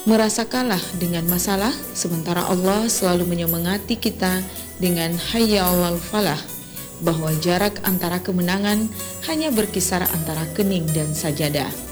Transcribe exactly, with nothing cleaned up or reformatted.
merasa kalah dengan masalah, sementara Allah selalu menyemangati kita dengan hayya 'alal falah, bahwa jarak antara kemenangan hanya berkisar antara kening dan sajadah.